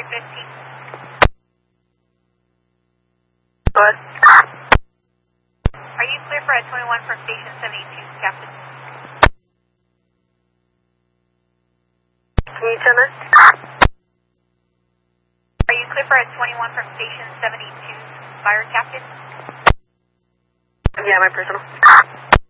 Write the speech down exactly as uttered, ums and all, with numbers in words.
three fifteen. Go ahead. Are you clear for at twenty-one from station seventy-two, Captain? Can you tell us? Are you clear for at twenty-one from station seventy-two, Fire Captain? Yeah, my personal.